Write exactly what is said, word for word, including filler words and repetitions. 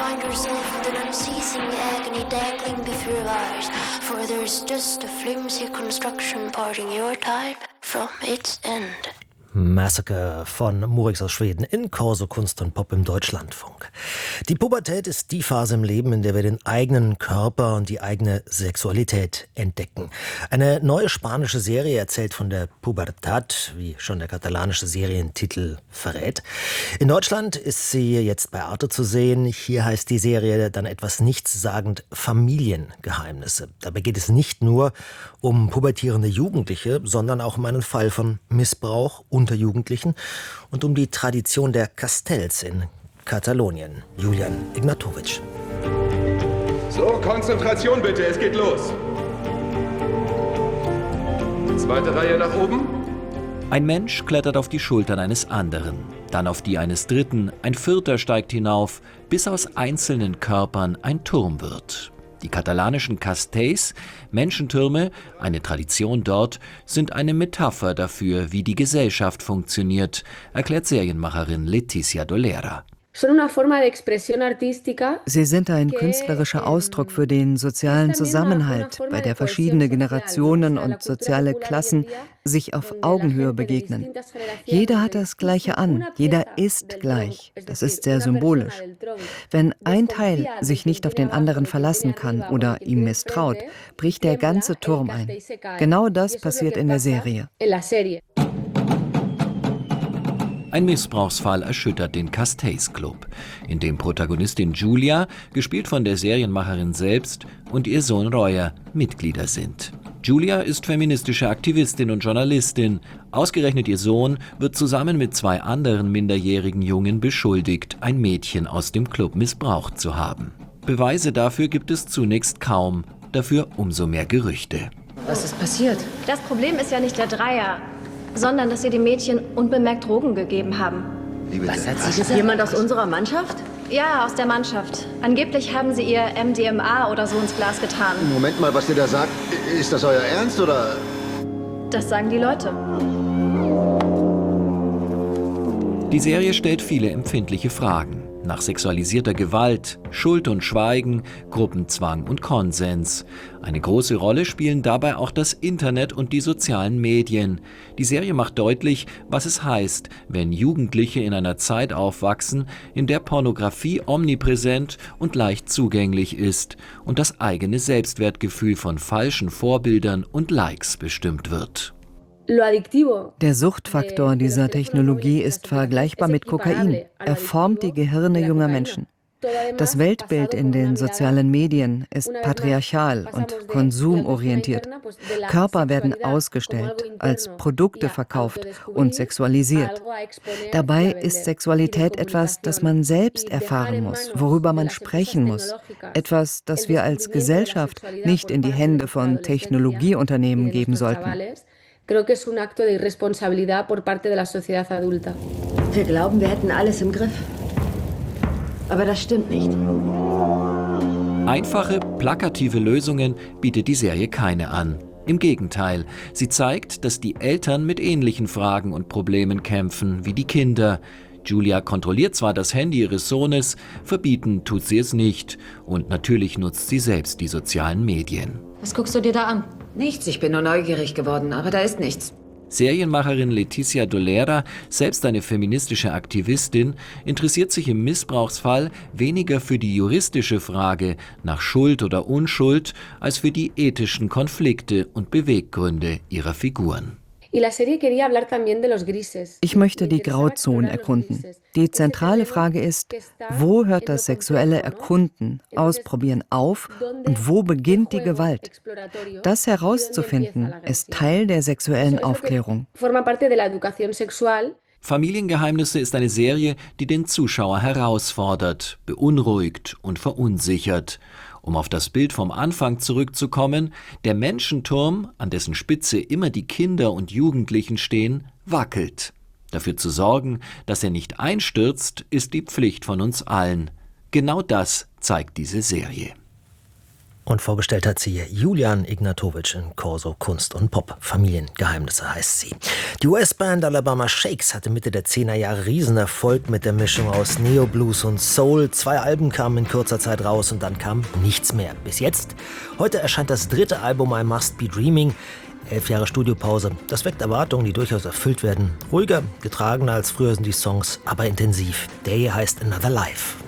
find yourself with an unceasing agony dangling before your eyes, for there's just a flimsy construction parting your time from its end. Massacre von Murix aus Schweden in Corso Kunst und Pop im Deutschlandfunk. Die Pubertät ist die Phase im Leben, in der wir den eigenen Körper und die eigene Sexualität entdecken. Eine neue spanische Serie erzählt von der Pubertad, wie schon der katalanische Serientitel verrät. In Deutschland ist sie jetzt bei Arte zu sehen. Hier heißt die Serie dann etwas nichtssagend Familiengeheimnisse. Dabei geht es nicht nur um pubertierende Jugendliche, sondern auch um einen Fall von Missbrauch unter Jugendlichen und um die Tradition der Castells in Katalonien. Julian Ignatovic. So, Konzentration bitte, es geht los. Zweite Reihe nach oben. Ein Mensch klettert auf die Schultern eines anderen, dann auf die eines dritten, ein vierter steigt hinauf, bis aus einzelnen Körpern ein Turm wird. Die katalanischen Castells, Menschentürme, eine Tradition dort, sind eine Metapher dafür, wie die Gesellschaft funktioniert, erklärt Serienmacherin Leticia Dolera. Sie sind ein künstlerischer Ausdruck für den sozialen Zusammenhalt, bei der verschiedene Generationen und soziale Klassen sich auf Augenhöhe begegnen. Jeder hat das Gleiche an, jeder ist gleich. Das ist sehr symbolisch. Wenn ein Teil sich nicht auf den anderen verlassen kann oder ihm misstraut, bricht der ganze Turm ein. Genau das passiert in der Serie. Ein Missbrauchsfall erschüttert den Castells Club, in dem Protagonistin Julia, gespielt von der Serienmacherin selbst, und ihr Sohn Royer Mitglieder sind. Julia ist feministische Aktivistin und Journalistin. Ausgerechnet ihr Sohn wird zusammen mit zwei anderen minderjährigen Jungen beschuldigt, ein Mädchen aus dem Club missbraucht zu haben. Beweise dafür gibt es zunächst kaum, dafür umso mehr Gerüchte. Was ist passiert? Das Problem ist ja nicht der Dreier, sondern dass sie dem Mädchen unbemerkt Drogen gegeben haben. Was hat sie gesagt? Jemand aus unserer Mannschaft? Ja, aus der Mannschaft. Angeblich haben sie ihr M D M A oder so ins Glas getan. Moment mal, was ihr da sagt, ist das euer Ernst, oder? Das sagen die Leute. Die Serie stellt viele empfindliche Fragen. Nach sexualisierter Gewalt, Schuld und Schweigen, Gruppenzwang und Konsens. Eine große Rolle spielen dabei auch das Internet und die sozialen Medien. Die Serie macht deutlich, was es heißt, wenn Jugendliche in einer Zeit aufwachsen, in der Pornografie omnipräsent und leicht zugänglich ist und das eigene Selbstwertgefühl von falschen Vorbildern und Likes bestimmt wird. Der Suchtfaktor dieser Technologie ist vergleichbar mit Kokain. Er formt die Gehirne junger Menschen. Das Weltbild in den sozialen Medien ist patriarchal und konsumorientiert. Körper werden ausgestellt, als Produkte verkauft und sexualisiert. Dabei ist Sexualität etwas, das man selbst erfahren muss, worüber man sprechen muss. Etwas, das wir als Gesellschaft nicht in die Hände von Technologieunternehmen geben sollten. Creo que es un acto de irresponsabilidad por parte de la sociedad adulta. Wir glauben, wir hätten alles im Griff. Aber das stimmt nicht. Einfache, plakative Lösungen bietet die Serie keine an. Im Gegenteil, sie zeigt, dass die Eltern mit ähnlichen Fragen und Problemen kämpfen wie die Kinder. Julia kontrolliert zwar das Handy ihres Sohnes, verbieten tut sie es nicht. Und natürlich nutzt sie selbst die sozialen Medien. Was guckst du dir da an? Nichts, ich bin nur neugierig geworden, aber da ist nichts. Serienmacherin Leticia Dolera, selbst eine feministische Aktivistin, interessiert sich im Missbrauchsfall weniger für die juristische Frage nach Schuld oder Unschuld, als für die ethischen Konflikte und Beweggründe ihrer Figuren. Ich möchte die Grauzonen erkunden. Die zentrale Frage ist, wo hört das sexuelle Erkunden, Ausprobieren auf und wo beginnt die Gewalt? Das herauszufinden, ist Teil der sexuellen Aufklärung. Familiengeheimnisse ist eine Serie, die den Zuschauer herausfordert, beunruhigt und verunsichert. Um auf das Bild vom Anfang zurückzukommen, der Menschenturm, an dessen Spitze immer die Kinder und Jugendlichen stehen, wackelt. Dafür zu sorgen, dass er nicht einstürzt, ist die Pflicht von uns allen. Genau das zeigt diese Serie. Und vorgestellt hat sie Julian Ignatowicz in Corso Kunst und Pop. Familiengeheimnisse heißt sie. Die U S-Band Alabama Shakes hatte Mitte der zehner Jahre Riesenerfolg mit der Mischung aus Neo, Blues und Soul. Zwei Alben kamen in kurzer Zeit raus und dann kam nichts mehr. Bis jetzt. Heute erscheint das dritte Album I Must Be Dreaming. Elf Jahre Studiopause. Das weckt Erwartungen, die durchaus erfüllt werden. Ruhiger, getragener als früher sind die Songs, aber intensiv. Der hier heißt Another Life.